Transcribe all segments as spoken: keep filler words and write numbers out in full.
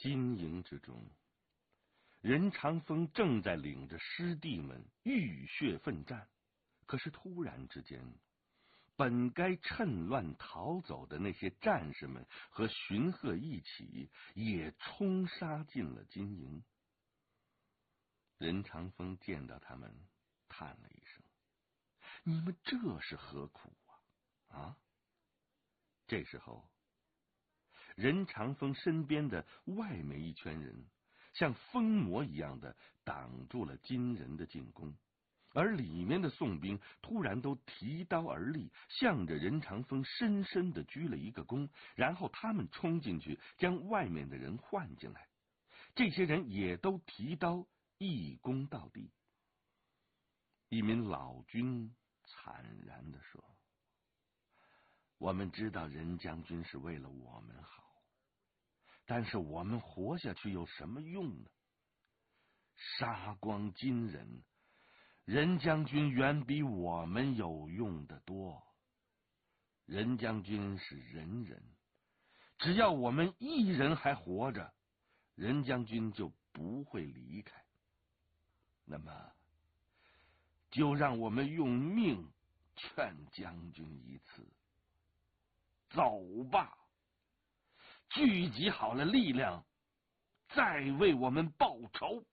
金营之中，任长风正在领着师弟们浴血奋战，可是突然之间，本该趁乱逃走的那些战士们和荀鹤一起，也冲杀进了金营。任长风见到他们，叹了一声：“你们这是何苦啊？啊！”这时候，任长风身边的外面一圈人像疯魔一样的挡住了金人的进攻，而里面的宋兵突然都提刀而立，向着任长风深深的鞠了一个躬，然后他们冲进去将外面的人换进来，这些人也都提刀一躬到地。一名老军惨然的说：“我们知道任将军是为了我们好，但是我们活下去有什么用呢？杀光金人，任将军远比我们有用的多。任将军是仁人，只要我们一人还活着，任将军就不会离开。那么，就让我们用命劝将军一次。走吧，聚集好了力量，再为我们报仇。”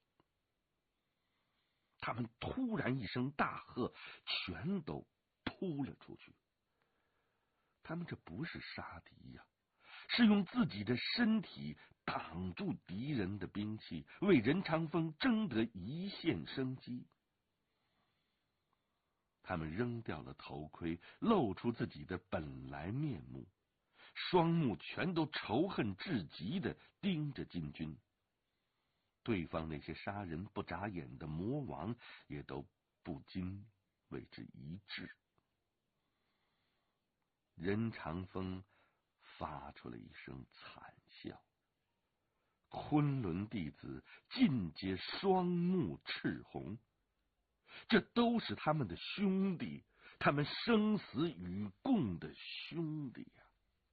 他们突然一声大喝，全都扑了出去。他们这不是杀敌呀，是用自己的身体挡住敌人的兵器，为任长风争得一线生机。他们扔掉了头盔，露出自己的本来面目，双目全都仇恨至极的盯着金军。对方那些杀人不眨眼的魔王也都不禁为之一滞。任长风发出了一声惨笑，昆仑弟子尽皆双目赤红，这都是他们的兄弟，他们生死与共的兄弟呀、啊！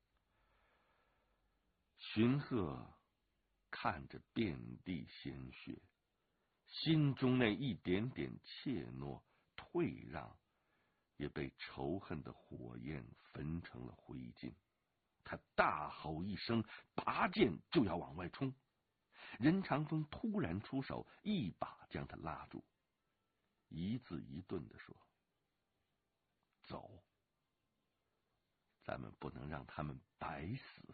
荀鹤看着遍地鲜血，心中那一点点怯懦退让也被仇恨的火焰焚成了灰烬。他大吼一声，拔剑就要往外冲。任长风突然出手，一把将他拉住，一字一顿地说：“走，咱们不能让他们白死。”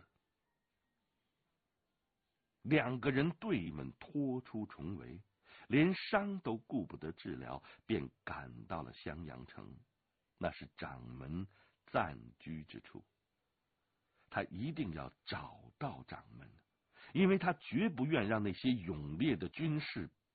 两个人对们拖出重围，连伤都顾不得治疗，便赶到了襄阳城，那是掌门暂居之处。他一定要找到掌门，因为他绝不愿让那些勇烈的军士